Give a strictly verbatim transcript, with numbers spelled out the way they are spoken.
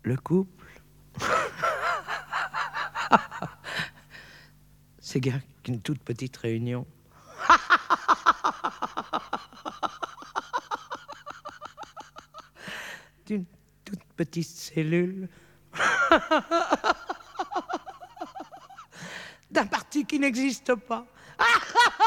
Le couple, c'est guère qu'une toute petite réunion. D'une toute petite cellule. D'un parti qui n'existe pas.